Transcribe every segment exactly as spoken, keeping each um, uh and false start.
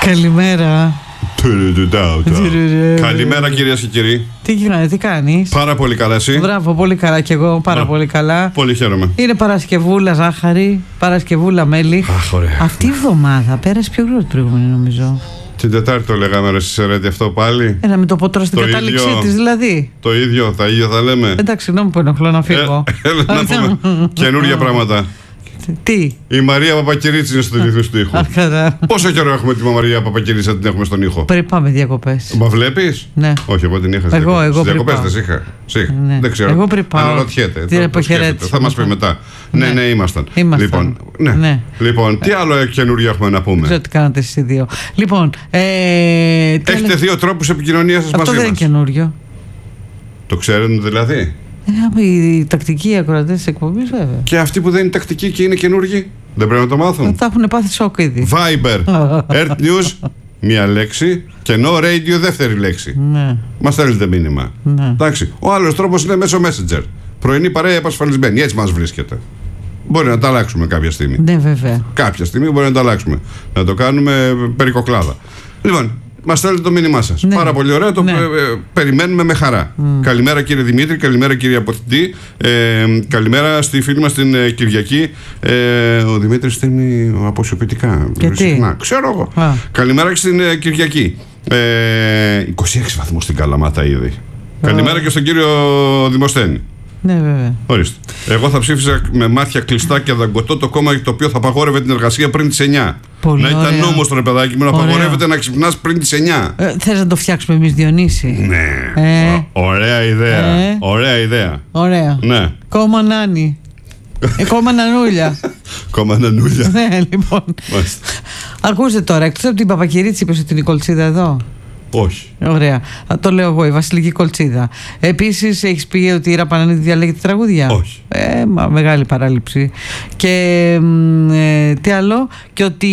Καλημέρα. Καλημέρα κυρίες και κύριοι. Τι γίνεται, τι κάνεις? Πάρα πολύ καλά, εσύ? Μπράβο, πολύ καλά και εγώ, πάρα Μπράβο. πολύ καλά. Πολύ χαίρομαι. Είναι Παρασκευούλα ζάχαρη, Παρασκευούλα μέλι. Αχ, ωραία. Αυτή η εβδομάδα πέρασε πιο γρήγορα την προηγούμενη, νομίζω. Την Τετάρτη το λέγαμε ρε Σερέτη αυτό πάλι. Ένα με το ποτρό στην κατάληξή της δηλαδή. Το ίδιο, τα ίδια θα λέμε. Εντάξει, συγγνώμη που ενοχλώ να φύγω. Έλα να πούμε καινούργια πράγματα. Τι? Η Μαρία Παπακυρίτση είναι στο ρυθμό του ήχου. Πόσο καιρό έχουμε τη Μαρία Παπακυρίτση να την έχουμε στον ήχο? Πριν πάμε διακοπές. Μα βλέπεις? Ναι. Όχι, εγώ την είχα στις εγώ, εγώ διακοπές. Δεν είχα. Ναι. Δεν ξέρω. Εγώ πριν πάω. Αναρωτιέται. Την αποχαιρέτηση. Θα μας πει μετά. Ναι, ναι, ναι, ήμασταν. ήμασταν. Λοιπόν, ναι. ναι. λοιπόν, τι άλλο καινούργιο έχουμε να πούμε? Δεν ξέρω τι κάνατε εσείς οι δύο. Λοιπόν, ε, έχετε άλλες... δύο τρόπους επικοινωνίας σας μαζί μας. Αυτό δεν είναι καινούριο. Το ξέρουν δηλαδή? Ε, οι τακτικοί ακροατές της εκπομπής, βέβαια. Και αυτοί που δεν είναι τακτικοί και είναι καινούργοι, δεν πρέπει να το μάθουν? Θα έχουν πάθει σοκ ήδη. Viber, Earth News, μία λέξη, και No Radio, δεύτερη λέξη. Ναι. Μας στέλνετε μήνυμα. Ναι. Εντάξει. Ο άλλος τρόπος είναι μέσω Messenger. Πρωινή παρέα επασφαλισμένη. Έτσι μας βρίσκεται. Μπορεί να τα αλλάξουμε κάποια στιγμή. Ναι, βέβαια. Κάποια στιγμή μπορεί να τα αλλάξουμε. Να το κάνουμε περικοκλάδα. Λοιπόν, μας στέλνετε το μήνυμά σας. Ναι. Πάρα πολύ ωραίο. Το ναι. ε, ε, περιμένουμε με χαρά. Mm. Καλημέρα κύριε Δημήτρη, καλημέρα κύριε Αποθητή. Ε, καλημέρα στη φίλη μας την ε, Κυριακή. Ε, ο Δημήτρης στέλνει αποσιοποιητικά. Γιατί? Ξέρω εγώ. Α. Καλημέρα και στην ε, Κυριακή. Ε, είκοσι έξι βαθμούς στην Καλαμάτα ήδη. Α. Καλημέρα και στον κύριο Δημοσθένη. Ναι, βέβαια. Ορίστε. Εγώ θα ψήφιζα με μάτια κλειστά και δαγκωτό το κόμμα το οποίο θα απαγόρευε την εργασία πριν τις εννιά. Πολύ να ήταν ωραία. νόμος το ρε παιδάκι μου να απαγορεύεται να ξυπνάς πριν τις εννιά. Ε, θες να το φτιάξουμε εμείς, Διονύση? Ναι. Ε. Ω, ωραία ιδέα. Ε. Ωραία ιδέα. Ωραία. Ναι. Κόμμα Νάνι. ε, κόμμα Νανούλια. Κόμμα Νανούλια. Ναι, λοιπόν. Ακούστε τώρα, εκτός από την Παπακυρίτση, είπες ότι είναι η κολτσίδα εδώ? Όχι. Ωραία. Το λέω εγώ, η Βασιλική Κολτσίδα. Επίσης, έχεις πει ότι η Ραπανανίδη διαλέγει τραγούδια? Όχι. Ε, μα, μεγάλη παράληψη. Και ε, τι άλλο? Και ότι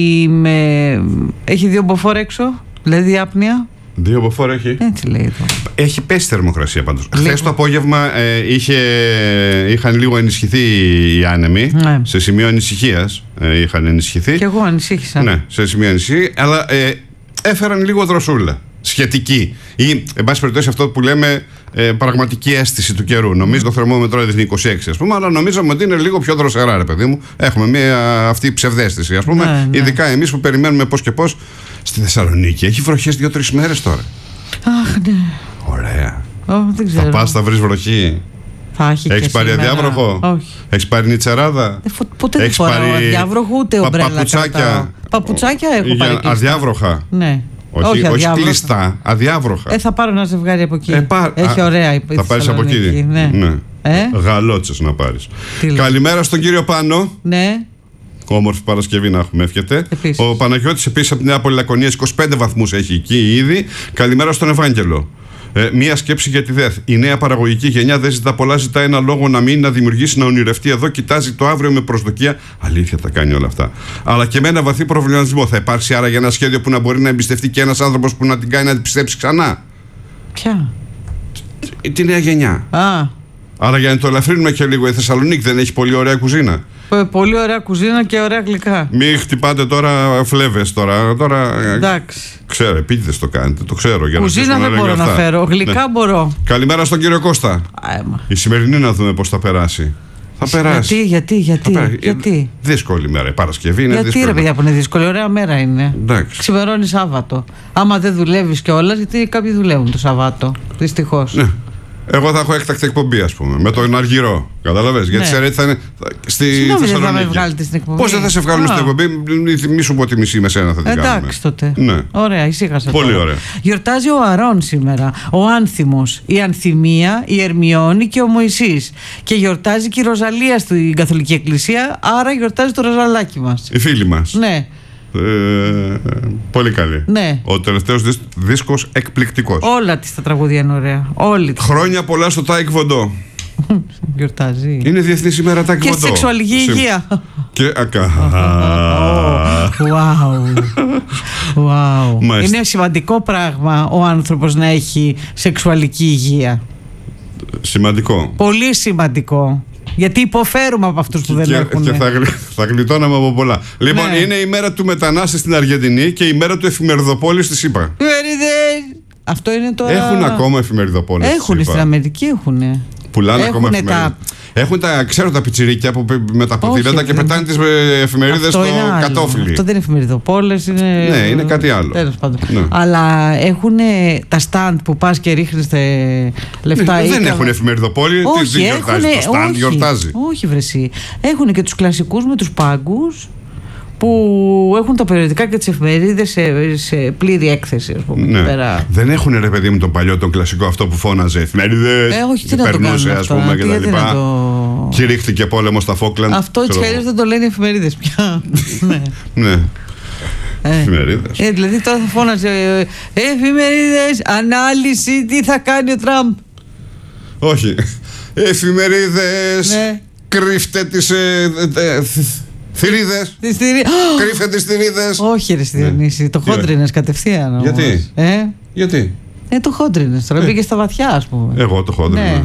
με, έχει δύο μποφόρ έξω, δηλαδή άπνοια. Δύο μποφόρ έχει. Έτσι λέει εδώ. Έχει πέσει θερμοκρασία πάντως. Λίγο. Χθες το απόγευμα ε, είχε, είχαν λίγο ενισχυθεί οι άνεμοι. Ναι. Σε σημείο ανησυχίας ε, είχαν ενισχυθεί. Και εγώ ανησύχησα. Ναι, σε σημείο ανησυχία. Αλλά ε, έφεραν λίγο δροσούλα. Σχετική. Ή, εν πάση περιπτώσει, αυτό που λέμε ε, πραγματική αίσθηση του καιρού. Νομίζω το θερμόμετρο έδειχνε είκοσι έξι, ας πούμε, αλλά νομίζαμε ότι είναι λίγο πιο δροσερά, ρε παιδί μου. Έχουμε μια αυτή ψευδαίσθηση, ας πούμε. Ναι, ναι. Ειδικά εμείς που περιμένουμε πώς και πώς. Στη Θεσσαλονίκη έχει βροχές δύο-τρεις μέρες τώρα. Αχ, ναι. Ωραία. Oh, δεν ξέρω. Θα πας, θα βρεις βροχή. Θα έχει. Έχεις πάρει σήμερα. αδιάβροχο? Όχι. Έχεις πάρει νητσεράδα? Ε, ποτέ δεν φοράω αδιάβροχο, ούτε ομπρέλα. Παπουτσάκια. Παπουτσάκια έχω Για πάρει. αδιάβροχα. Ναι. Όχι, όχι, όχι κλειστά, αδιάβροχα. Ε, θα πάρω ένα ζευγάρι από εκεί. Ε, πά... Έχει ωραία η Θα πάρεις από εκεί. Ναι. Ναι. Ε? Γαλότσες να πάρεις. Τι Καλημέρα στον κύριο Πάνο. Ναι. Όμορφη Παρασκευή να έχουμε, εύχεται. Επίσης. Ο Παναγιώτης επίσης από την Νέα Πολυλακωνία, είκοσι πέντε βαθμούς έχει εκεί ήδη. Καλημέρα στον Ευάγγελο. Ε, μία σκέψη για τη ΔΕΘ. Η νέα παραγωγική γενιά δεν ζητά πολλά, ζητά ένα λόγο να μείνει, να δημιουργήσει, να ονειρευτεί. Εδώ κοιτάζει το αύριο με προσδοκία. Αλήθεια θα κάνει όλα αυτά. Αλλά και με ένα βαθύ προβληματισμό. Θα υπάρξει άραγε ένα σχέδιο που να μπορεί να εμπιστευτεί και ένας άνθρωπος που να την κάνει να την πιστέψει ξανά? Ποια? Τη νέα γενιά. Α. Άρα για να το ελαφρύνουμε και λίγο, η Θεσσαλονίκη δεν έχει πολύ ωραία κουζίνα? Πολύ ωραία κουζίνα και ωραία γλυκά. Μην χτυπάτε τώρα φλέβες τώρα. τώρα Εντάξει. Ξέρω, επίτηδες το κάνετε, το ξέρω. Για κουζίνα να δεν μπορώ να αυτά. φέρω. Γλυκά ναι. μπορώ. Καλημέρα στον κύριο Κώστα. Άμα. Η σημερινή να δούμε πώς θα περάσει. Θα περάσει. Γιατί, γιατί, γιατί. γιατί. Δύσκολη μέρα. Η Παρασκευή είναι γιατί, δύσκολη. Γιατί ρε παιδιά που είναι δύσκολη, ωραία μέρα είναι. Εντάξει. Ξημερώνει Σάββατο. Άμα δεν δουλεύεις κιόλας, γιατί κάποιοι δουλεύουν το Σαββάτο. Δυστυχώς. Ναι. Εγώ θα έχω έκτακτη εκπομπή, ας πούμε, με τον Αργυρό. Κατάλαβες? Ναι. Γιατί σε Σερέτη θα είναι στη Συγγνώμη, Θεσσαλονίκη. δεν θα με βγάλετε στην εκπομπή. Πώς δεν θα σε βγάλουμε στην εκπομπή? Μη σου πω τη μισή με σένα θα την κάνουμε. Εντάξει τότε. Ναι. Ωραία, ησύχασα. Πολύ τώρα. ωραία. Γιορτάζει ο Αρών σήμερα, ο Άνθιμος, η Ανθιμία, η Ερμιόνη και ο Μωυσής. Και γιορτάζει και η Ροζαλία στην Καθολική Εκκλησία, άρα γιορτάζει το Ροζαλάκι μας. Οι φίλοι μας. Ναι. Ε, πολύ καλή. Ναι. Ο τελευταίος δίσκ, δίσκος εκπληκτικός. Όλα της τα τραγούδια είναι ωραία. Όλοι τις. Χρόνια πολλά στο Τάικ Βοντό. Γιορτάζει. Είναι Διεθνής ημέρα Τάικ Βοντό. Και σεξουαλική υγεία. Και ακα. Wow. Wow. Είναι σημαντικό πράγμα ο άνθρωπος να έχει σεξουαλική υγεία. Σημαντικό. Πολύ σημαντικό. Γιατί υποφέρουμε από αυτούς που δεν και, έχουν. Και θα, θα γλιτώναμε από πολλά. Λοιπόν, Ναι. είναι η μέρα του μετανάστη στην Αργεντινή και η μέρα του εφημεριδοπόλη στη ΣΥΠΑ. Αυτό είναι τώρα. Έχουν ακόμα εφημεριδοπόλη. Έχουν στην Αμερική, έχουν. Πουλάνε ακόμα Έχουνε εφημερίδες. τα- Έχουν τα, ξέρω, τα πιτσιρίκια που, με τα ποδήλατα και δεν- πετάνε τις εφημερίδες Αυτό στο είναι άλλο. κατόφλι. Αυτό δεν είναι εφημεριδοπόλες, είναι. Ναι, είναι κάτι άλλο. Τέλος πάντων. Ναι. Αλλά έχουν τα stand που πας και ρίχνεις λεφτά. Ναι, δεν ή έχουν εφημεριδοπόλη. Τι Όχι, τι γιορτάζει, έχουνε- το stand όχι, γιορτάζει. όχι βρεσί. Έχουν και τους κλασικούς με τους πάγκους που έχουν τα περιοδικά και τις εφημερίδες σε, σε πλήρη έκθεση, ας πούμε. Ναι. Πέρα. Δεν έχουν, ρε παιδί μου, τον παλιό, τον κλασικό αυτό που φώναζε εφημερίδες. Ε, όχι, τι και να το περνούσε, κάνουν ας αυτό, πούμε, τι, και τα γιατί να λοιπά. το- Κηρύχθηκε πόλεμο στα Φόκλαντ. Αυτό έτσι ξέρω κι αλλιώς δεν το λένε οι εφημερίδες πια. Ναι. Ναι. Ε. Εφημερίδες. Ε, δηλαδή τώρα θα φώναζε ε, εφημερίδες, ανάλυση, τι θα κάνει ο Τραμπ. Όχι. Εφημερίδες. Ναι. Κρύφτε τις ε, ε, ε, θηρίδες. Τη στηρί... Κρύφτε τις θηρίδες. Όχι ρε στη Διονύση, το Τι χόντρινες κατευθείαν όμως. Γιατί? Ε, Γιατί? ε το χόντρινες, τώρα Ε. πήγε στα βαθιά ας πούμε. Εγώ το χόντρινα. Ναι.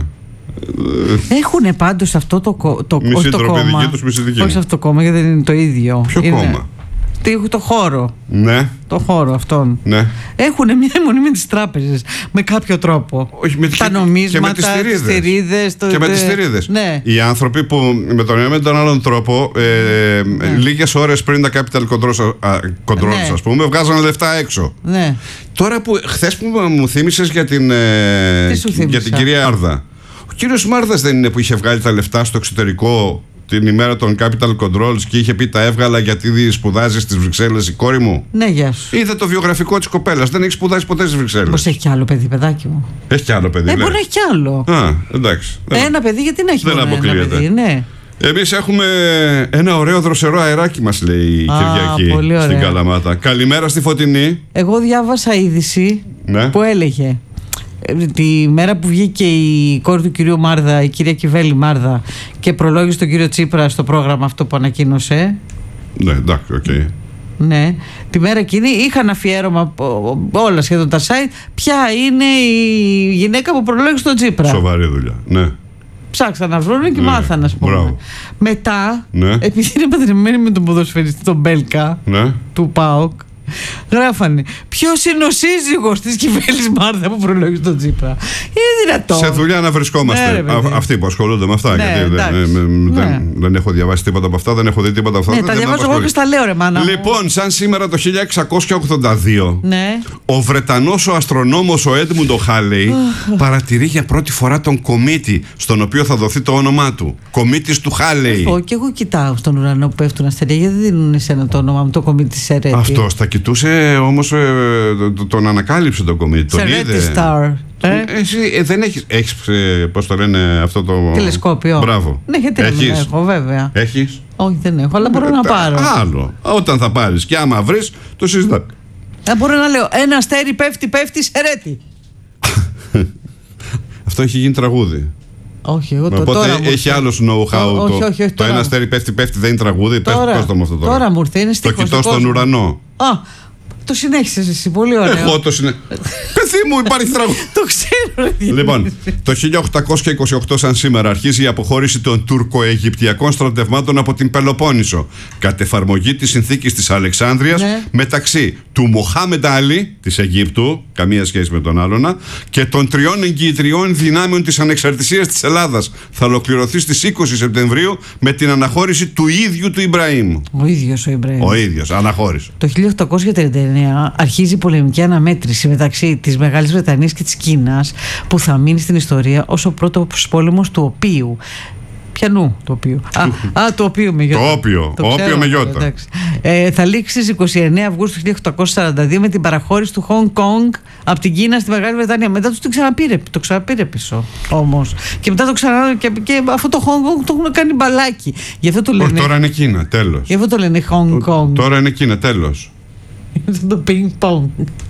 Έχουνε πάντως αυτό το, κο- το, Μισή όχι το τροπή κόμμα. δική τους, μισή δική Όχι μου. αυτό το κόμμα γιατί δεν είναι το ίδιο. Ποιο Είναι- κόμμα? Τι- Το χώρο. Ναι, Το χώρο αυτόν. ναι. Έχουν μια αιμονή με τις τράπεζες με κάποιο τρόπο. Όχι, με, Τα και- νομίσματα, και με τις τις θηρίδες. θηρίδες, το- Και με τε- τις θηρίδες. Ναι. Οι άνθρωποι που με τον ένα με τον άλλον τρόπο ε, Ναι. λίγες ώρες πριν τα capital controls, α, controls Ναι. ας πούμε, βγάζανε λεφτά έξω. Ναι. Τώρα που χθες που μου θύμισες για την, ε, Τι σου για θύμισα? την κυρία Άρδα. Ο κύριος Μάρδας δεν είναι που είχε βγάλει τα λεφτά στο εξωτερικό την ημέρα των capital controls και είχε πει τα έβγαλα γιατί σπουδάζει στις Βρυξέλλες η κόρη μου? Ναι, γεια σου. Είδα το βιογραφικό της κοπέλας. Δεν έχει σπουδάσει ποτέ στις Βρυξέλλες. Πώς έχει κι άλλο παιδί, παιδάκι μου. Έχει κι άλλο παιδί. Ε, ναι. μπορεί να έχει κι άλλο. Α, εντάξει. Ένα παιδί, γιατί να έχει Δεν μόνο ένα αποκλείεται. παιδί, ναι. Εμείς έχουμε ένα ωραίο δροσερό αεράκι, μας λέει η Α, Κυριακή πολύ ωραία. στην Καλαμάτα. Καλημέρα στη Φωτεινή. Εγώ διάβασα είδηση Ναι. που έλεγε ε, τη μέρα που βγήκε η κόρη του κυρίου Μάρδα, η κυρία Κιβέλη Μάρδα, και προλόγησε τον κύριο Τσίπρα στο πρόγραμμα αυτό που ανακοίνωσε. Ναι, εντάξει, οκ. Ναι, τη μέρα εκείνη είχαν αφιέρωμα από όλα σχεδόν τα site. Ποια είναι η γυναίκα που προλόγησε τον Τσίπρα. Σοβαρή δουλειά. Ναι. Ψάξαν να βρουν και Ναι, μάθαν, ας πούμε. μπράβο. Μετά, Ναι. επειδή είναι παντρεμένη με τον ποδοσφαιριστή τον Μπέλκα Ναι. του ΠΑΟΚ, γράφανε ποιος είναι ο σύζυγος της Κιβέλης Μάρδα που προλόγησε τον Τσίπρα. Είναι δυνατό. Σε δουλειά να βρισκόμαστε. Ναι, ρε, παιδί. Α, αυτοί που ασχολούνται με αυτά. Ναι, γιατί δεν, εντάξει. ε, Ναι. δεν, δεν έχω διαβάσει τίποτα από αυτά, δεν έχω δει τίποτα από αυτά. Ναι, δεν τα με διαβάζω εγώ απασχολεί. και στα λέω, ρε μάνα μου. Λοιπόν, σαν σήμερα το χίλια εξακόσια ογδόντα δύο, Ναι. ο Βρετανός ο αστρονόμος ο Έντμουντο Χάλεϊ παρατηρεί για πρώτη φορά τον κομίτη, στον οποίο θα δοθεί το όνομά του. Κομίτης του Χάλεϊ. Εγώ και εγώ κοιτάω στον ουρανό που πέφτουν αστέρια, γιατί δεν δίνουν εσένα το όνομα μου, το κομίτι Σερέτη. Αυτός τα κοιτούσε όμως, ε, το- τον ανακάλυψε τον κομίτη. Τον Σερέτη είδε. Star. Ε? Εσύ ε, δεν έχεις, έχεις ε, πώς το λένε αυτό το... Τηλεσκόπιο. Μπράβο. Ναι, γιατί να μην Έχεις. έχω, βέβαια. Έχεις. Όχι, δεν έχω, αλλά μπορώ να Ε, πάρω. Άλλο. Όταν θα πάρεις και άμα βρεις, το συζητάμε. Ε, μπορώ να λέω ένα αστέρι πέφτει, πέφτει, Σερέτη. Αυτό έχει γίνει τραγούδι. Όχι, εγώ το Οπότε τώρα μου έχει ήρθε. άλλο know-how. Ό, όχι, το, όχι, όχι, το τώρα. ένα αστέρι πέφτει, πέφτει, δεν είναι τραγούδι. Πες, Τώρα, πες το μου αυτό τώρα. τώρα μου ήρθε, είναι Το στίχος κοιτώ του στον κόσμου. ουρανό. Α, το συνέχισες εσύ, πολύ ωραίο. Εγώ το συνε... Παιδί μου, υπάρχει τραγούδι. Το ξέρω, ρε. Λοιπόν, το χίλια οκτακόσια είκοσι οκτώ σαν σήμερα αρχίζει η αποχώρηση των τουρκο-αιγυπτιακών στρατευμάτων από την Πελοπόννησο κατ' εφαρμογή της συνθήκης της Αλεξάνδρειας, Ναι. μεταξύ του Μοχάμεντα Αλή της Αιγύπτου, καμία σχέση με τον άλλον, και των τριών εγγυητριών δυνάμεων της ανεξαρτησίας της Ελλάδας. Θα ολοκληρωθεί στις είκοσι Σεπτεμβρίου με την αναχώρηση του ίδιου του Ιμπραήμ. Ο ίδιος ο Ιμπραήμ. Ο ίδιος αναχώρησε. Το χίλια οκτακόσια τριάντα εννέα αρχίζει η πολεμική αναμέτρηση μεταξύ της Μεγάλης Βρετανίας και της Κίνας, που θα μείνει στην ιστορία ως ο πρώτος πόλεμος του οποίου. Πιανού το οποίο. Α, α, το οποίο με γιώτα. Το όπιο. Το Όπιο ξέρω, με γιώτα. εντάξει. Ε, θα λήξει στις είκοσι εννέα Αυγούστου χίλια οκτακόσια σαράντα δύο με την παραχώρηση του Χονγκ Κονγκ από την Κίνα στη Μεγάλη Βρετανία. Μετά τους το ξαναπήρε, το ξαναπήρε πίσω όμως. Και μετά το ξανά. Και, και αυτό το Χονγκ Κονγκ το έχουν κάνει μπαλάκι. Γι' αυτό το Όχι, λένε. τώρα είναι Κίνα, τέλος. Γι' αυτό το λένε Χονγκ Κονγκ. Τώρα είναι Κίνα, τέλος. Το πινκ πονγκ.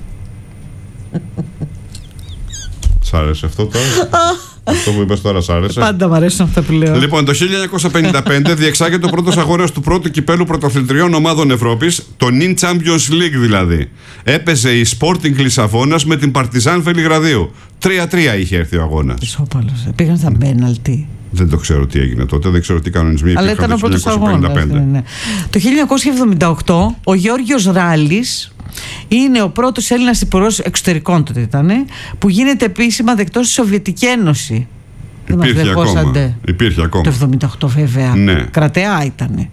Σ' άρεσε αυτό τώρα? Αυτό που είπες τώρα σ' άρεσε? Πάντα μου αρέσουν αυτά που λέω. Λοιπόν, το χίλια εννιακόσια πενήντα πέντε διεξάγεται ο πρώτος αγώνας του πρώτου κυπέλου πρωταθλητριών ομάδων Ευρώπης, το Nin Champions League δηλαδή. Έπαιζε η Sporting Λισαβόνας με την Παρτιζάν Βελιγραδίου. τρία τρία είχε έρθει ο αγώνας. Ισόπαλος. Πήγαν στα πέναλτι. Δεν το ξέρω τι έγινε τότε, δεν ξέρω τι κανονισμοί υπήρχαν. Αλλά ήταν ο πρώτος αγώνας. Ναι, ναι. Το χίλια εννιακόσια εβδομήντα οκτώ ο Γεώργιος Ράλης είναι ο πρώτος Έλληνας υπουργός εξωτερικών τότε ήταν, που γίνεται επίσημα δεκτός στη Σοβιετική Ένωση. Υπήρχε ακόμα. Υπήρχε ακόμα. Το εβδομήντα οκτώ βέβαια. Ναι. Κρατεά ήτανε.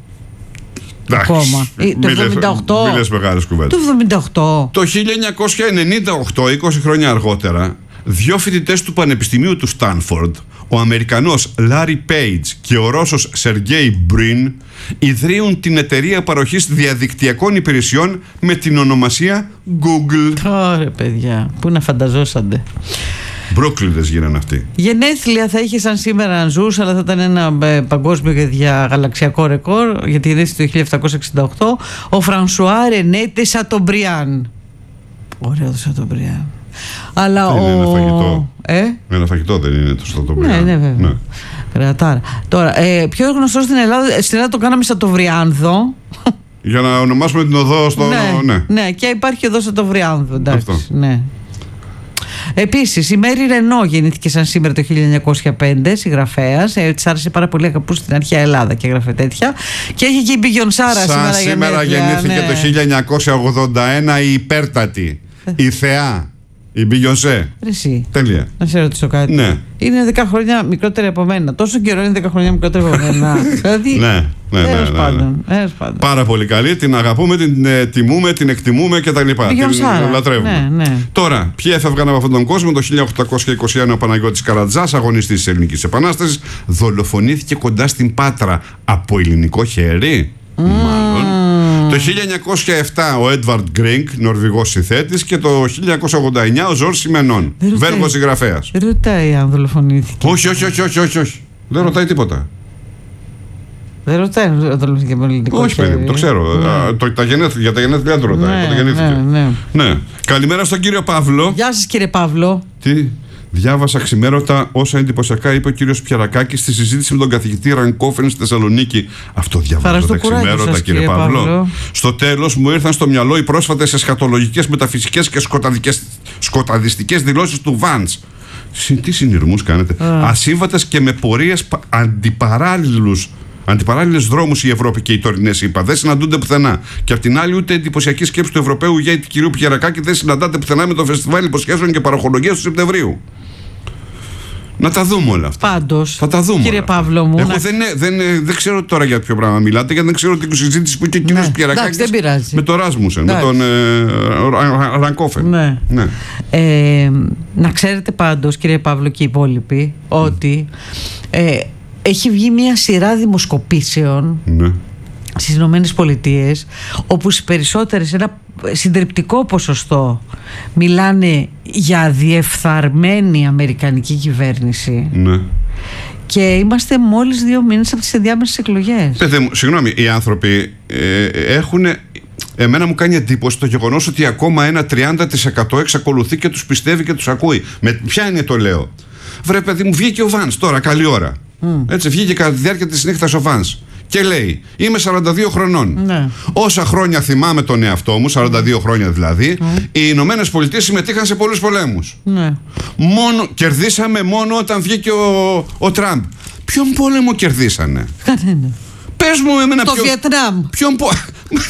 Ακόμα. Το εβδομήντα οκτώ. Μιλές μεγάλες κουβέντες. Το εβδομήντα οκτώ. Το χίλια εννιακόσια ενενήντα οκτώ, είκοσι χρόνια αργότερα, δύο φοιτητές του Πανεπιστημίου του Στάνφορντ, ο Αμερικανός Λάρι Πέιτζ και ο Ρώσος Σεργέι Μπριν, ιδρύουν την εταιρεία παροχής διαδικτυακών υπηρεσιών με την ονομασία Google. Ωραία παιδιά, πού να φανταζόσαντε. Μπρούκλιδες γίνανε αυτοί. Γενέθλια θα είχε σαν σήμερα αν ζούσε, αλλά θα ήταν ένα ε, παγκόσμιο και διαγαλαξιακό ρεκόρ, γιατί γεννήθηκε το χίλια επτακόσια εξήντα οκτώ ο Φρανσουά Ρενέ τε Σατομπριάν. Ωραίο το Σατομπριάν. Αλλά δεν ο... είναι ένα φαγητό. Ε? Ένα φαγητό δεν είναι το Σατομπριάν. Ναι, ναι, βέβαια. Ναι. Κρατάρα. Τώρα, ε, πιο γνωστό στην Ελλάδα, στην Ελλάδα το κάναμε Σατοβριάνδο. Για να ονομάσουμε την οδό στο. Ναι, ναι. ναι και υπάρχει εδώ Σατοβριάνδο. Εντάξει. Αυτό. Ναι. Επίσης, η Μέρι Ρενό γεννήθηκε σαν σήμερα το χίλια εννιακόσια πέντε, συγγραφέας. Ε, της άρεσε πάρα πολύ, αγαπούσε στην αρχαία Ελλάδα και έγραφε τέτοια. Και έχει και η Μπιγιονσάρα σήμερα. Σαν σήμερα γεννήθηκε ναι. το χίλια εννιακόσια ογδόντα ένα η υπέρτατη, η θεά, η Μπιγιονσέ. Εσύ. Τέλεια. Να σε ρωτήσω κάτι. Ναι. Είναι δέκα χρόνια μικρότερη από μένα. Τόσο καιρό είναι δέκα χρόνια μικρότερη από μένα. Δηλαδή. Ναι. Ναι, ναι, ναι, πάντων, ναι. Πάρα πολύ καλή, την αγαπούμε, την ε, τιμούμε, την εκτιμούμε κτλ. Την ε, λατρεύουμε. Ναι, ναι. Τώρα, ποιοι έφευγαν από αυτόν τον κόσμο? Το χίλια οκτακόσια είκοσι ένα ο Παναγιώτης Καρατζάς, αγωνιστής της Ελληνικής Επανάστασης, δολοφονήθηκε κοντά στην Πάτρα από ελληνικό χέρι. Mm. Μάλλον. Το χίλια εννιακόσια επτά ο Έντβαρντ Γκρίνκ, Νορβηγός συνθέτης, και το χίλια εννιακόσια ογδόντα εννιά ο Ζορς Σιμενών, Βέλγος συγγραφέας. Ρωτάει αν δολοφονήθηκε. Όχι, όχι, όχι, όχι, όχι, όχι. Δεν ρωτάει τίποτα. Δεν ρωτάει αν δολοφονήθηκε από ελληνικό Όχι, παιδί μου, το ξέρω. Ναι. Α, το, τα γενέθλια, για τα γενέθλια του ρωτάει. Ναι, ναι, ναι. ναι. Καλημέρα στον κύριο Παύλο. Γεια σας κύριε Παύλο. Τι. Διάβασα ξημέρωτα όσα εντυπωσιακά είπε ο κύριος Πιερακάκης στη συζήτηση με τον καθηγητή Ρανκόφεν στη Θεσσαλονίκη. Αυτό διαβάζω τα ξημέρωτα, σας, κύριε Παύλο. Παύλο. Στο τέλος μου ήρθαν στο μυαλό οι πρόσφατες εσχατολογικές, μεταφυσικές και σκοταδιστικές δηλώσεις του Βαντς. Τι συνειρμούς κάνετε. Uh. Ασύμβατες και με πορείες αντιπαράλληλους. Αντιπαράλληλες δρόμους η Ευρώπη και οι τωρινές ΗΠΑ δεν συναντούνται πουθενά. Και απ' την άλλη, ούτε εντυπωσιακή σκέψη του Ευρωπαίου ηγέτη κ. Πιερακάκη δεν συναντάται πουθενά με το φεστιβάλ υποσχέσεων και παροχολογίας του Σεπτεμβρίου. Να τα δούμε όλα αυτά. Πάντως, θα τα δούμε. Κύριε Παύλο μου. Εγώ να... δεν, δεν, δεν ξέρω τώρα για ποιο πράγμα μιλάτε, γιατί δεν ξέρω την συζήτηση που είχε ο κ. Πιερακάκης με τον Ράσμουσεν, με τον ε, Ρανκόφεν. Ναι. Ναι. Ε, να ξέρετε πάντως, κύριε Παύλο και οι υπόλοιποι, mm. ότι. Ε, έχει βγει μια σειρά δημοσκοπήσεων ναι. στις Ηνωμένες Πολιτείες, όπου οι περισσότερες, ένα συντριπτικό ποσοστό, μιλάνε για διεφθαρμένη αμερικανική κυβέρνηση. Ναι. Και είμαστε μόλις δύο μήνες από τις ενδιάμεσες εκλογές. Πετε μου, συγγνώμη, οι άνθρωποι ε, έχουν... Εμένα μου κάνει εντύπωση το γεγονός ότι ακόμα ένα τριάντα τοις εκατό εξακολουθεί και τους πιστεύει και τους ακούει. Με ποια είναι το λέω? Βρε παιδί μου, βγήκε ο Βάνς τώρα, καλή ώρα. Mm. Έτσι, βγήκε κατά τη διάρκεια της νύχτας ο Βάνς και λέει: είμαι σαράντα δύο χρονών. Ναι. Όσα χρόνια θυμάμαι τον εαυτό μου, σαράντα δύο χρόνια δηλαδή, mm. οι Ηνωμένες Πολιτείες συμμετείχαν σε πολλούς πολέμους. Ναι. Μόνο, κερδίσαμε μόνο όταν βγήκε ο, ο Τραμπ. Ποιον πόλεμο κερδίσανε? Κανένα. Πες μου εμένα. Το ποιο, Βιετνάμ. Ποιον πόλεμο.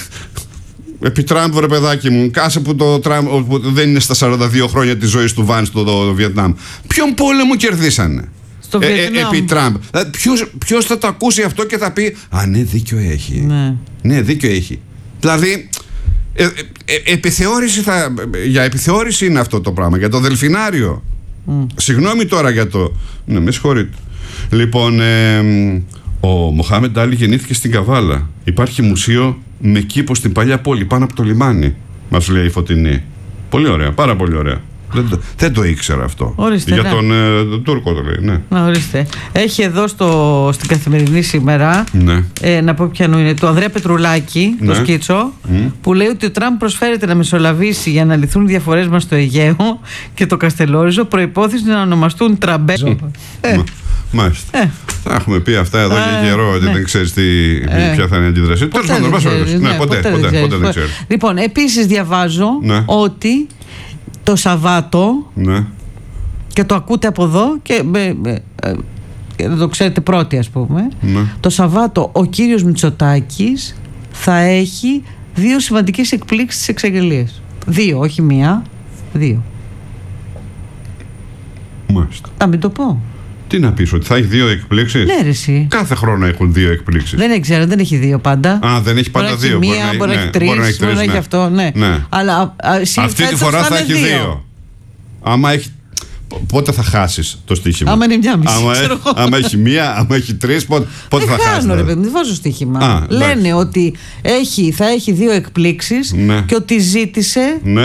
Επί Τραμπ, ρε παιδάκι μου, κάσε που το Τραμπ που δεν είναι στα σαράντα δύο χρόνια της ζωής του Βάνς στο το, το Βιετνάμ. Ποιον πόλεμο κερδίσανε? Στο ε, ε, επί Τραμπ. Ποιος, ποιος θα το ακούσει αυτό και θα πει: α, ναι, δίκιο έχει. Ναι, ναι δίκιο έχει. Δηλαδή, ε, ε, ε, επιθεώρηση θα, για επιθεώρηση είναι αυτό το πράγμα. Για το Δελφινάριο. Mm. Συγγνώμη τώρα για το. Ναι, με συγχωρείτε. Λοιπόν, ε, ο Μοχάμεντ Άλι γεννήθηκε στην Καβάλα. Υπάρχει μουσείο με κήπο στην παλιά πόλη, πάνω από το λιμάνι. Μας λέει η Φωτεινή. Πολύ ωραία, πάρα πολύ ωραία. Δεν το, δεν το ήξερα αυτό. Ορίστε, για ναι. τον ε, Τούρκο το λέει, ναι. Να, ορίστε. Έχει εδώ στο, στην Καθημερινή σήμερα, ναι. ε, να πω ποιανού είναι, του Ανδρέα Πετρουλάκη, ναι. το σκίτσο, mm. που λέει ότι ο Τραμπ προσφέρεται να μεσολαβήσει για να λυθούν διαφορές μας στο Αιγαίο και το Καστελόριζο, προϋπόθεση να ονομαστούν Τραμπέζο. ε. Μα, μάλιστα. Ε. Θα έχουμε πει αυτά εδώ ε, και καιρό, ότι ναι. δεν ξέρεις τι, ε. ποια θα είναι η αντίδραση. Τέλος πάντων, ναι, ποτέ δεν ξέρεις. Λοιπόν, επίσης διαβάζω ναι. ότι το Σαββάτο, ναι. και το ακούτε από εδώ και ε, ε, να το ξέρετε πρώτοι, ας πούμε, Ναι. το Σαββάτο ο κύριος Μητσοτάκης θα έχει δύο σημαντικές εκπλήξεις στις εξαγγελίες. Δύο, όχι μία, δύο. Μάλιστα. Να μην το πω. Τι να πεις, ότι θα έχει δύο εκπλήξεις? Ναι, ρε εσύ. Κάθε χρόνο έχουν δύο εκπλήξεις. Δεν ξέρω, δεν έχει δύο πάντα. Α, δεν έχει πάντα μπορεί δύο. Να έχει μία, μπορεί να έχει τρεις, μπορεί να έχει, μπορεί να έχει ναι. αυτό. Ναι. Ναι. Αλλά α, α, αυτή τη φορά θα έχει δύο. δύο. Άμα έχει. Πότε θα χάσεις το στοίχημα? Άμα είναι μια μισή. Άμα, έ, άμα έχει μία, άμα έχει τρεις, πότε, πότε θα χάσεις? Δεν χάνω, ρε παιδί, δεν βάζω στοίχημα. Α, λένε ότι έχει, θα έχει δύο εκπλήξεις, ναι. και ότι ζήτησε. Ναι.